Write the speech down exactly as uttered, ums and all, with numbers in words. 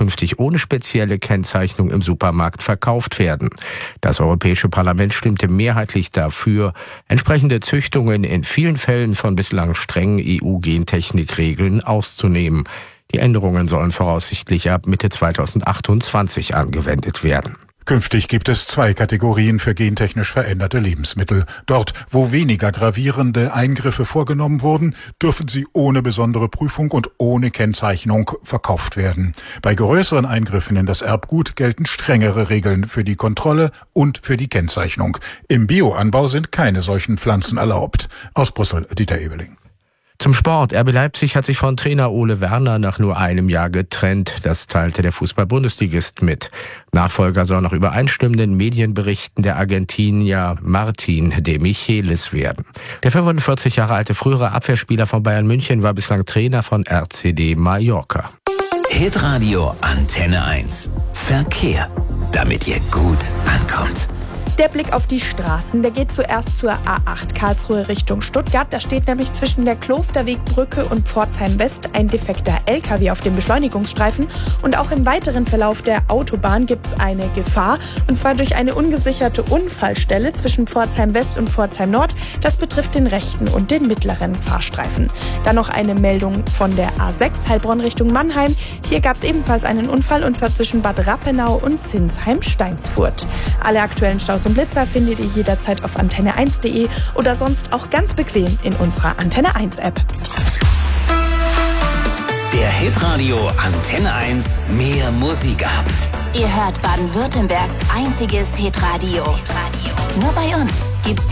künftig ohne spezielle Kennzeichnung im Supermarkt verkauft werden. Das Europäische Parlament stimmte mehrheitlich dafür, entsprechende Züchtungen in vielen Fällen von bislang strengen E U-Gentechnikregeln auszunehmen. Die Änderungen sollen voraussichtlich ab Mitte zweitausendachtundzwanzig angewendet werden. Künftig gibt es zwei Kategorien für gentechnisch veränderte Lebensmittel. Dort, wo weniger gravierende Eingriffe vorgenommen wurden, dürfen sie ohne besondere Prüfung und ohne Kennzeichnung verkauft werden. Bei größeren Eingriffen in das Erbgut gelten strengere Regeln für die Kontrolle und für die Kennzeichnung. Im Bioanbau sind keine solchen Pflanzen erlaubt. Aus Brüssel, Dieter Ebeling. Zum Sport. R B Leipzig hat sich von Trainer Ole Werner nach nur einem Jahr getrennt. Das teilte der Fußball-Bundesligist mit. Nachfolger soll nach übereinstimmenden Medienberichten der Argentinier Martin de Michelis werden. Der fünfundvierzig Jahre alte frühere Abwehrspieler von Bayern München war bislang Trainer von R C D Mallorca. Hitradio Antenne eins. Verkehr. Damit ihr gut ankommt. Der Blick auf die Straßen, der geht zuerst zur A acht Karlsruhe Richtung Stuttgart. Da steht nämlich zwischen der Klosterwegbrücke und Pforzheim West ein defekter L K W auf dem Beschleunigungsstreifen. Und auch im weiteren Verlauf der Autobahn gibt es eine Gefahr. Und zwar durch eine ungesicherte Unfallstelle zwischen Pforzheim West und Pforzheim Nord. Das betrifft den rechten und den mittleren Fahrstreifen. Dann noch eine Meldung von der A sechs Heilbronn Richtung Mannheim. Hier gab es ebenfalls einen Unfall, und zwar zwischen Bad Rappenau und Sinsheim-Steinsfurt. Alle aktuellen Staus und Blitzer findet ihr jederzeit auf antenne eins punkt de oder sonst auch ganz bequem in unserer Antenne eins App. Der Hitradio Antenne eins Mehr Musikabend. Ihr hört Baden-Württembergs einziges Hitradio. Nur bei uns gibt's die